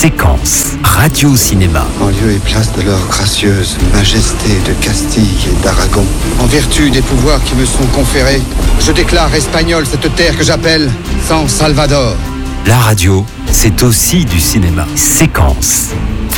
Séquence Radio-Cinéma. En lieu et place de leur gracieuse majesté de Castille et d'Aragon, en vertu des pouvoirs qui me sont conférés, je déclare espagnole cette terre que j'appelle San Salvador. La radio, c'est aussi du cinéma. Séquence